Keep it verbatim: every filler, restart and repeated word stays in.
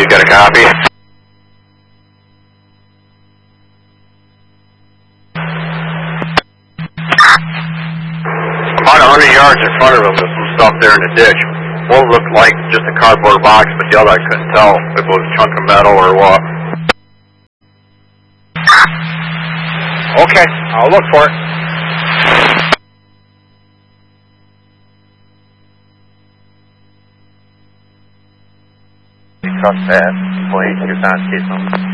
you got a copy? About a hundred yards in front of him, there's some stuff there in the ditch. One looked like just a cardboard box, but the other I couldn't tell if it was a chunk of metal or what. Okay, I'll look for it. Trust that. Please, you're not getting them.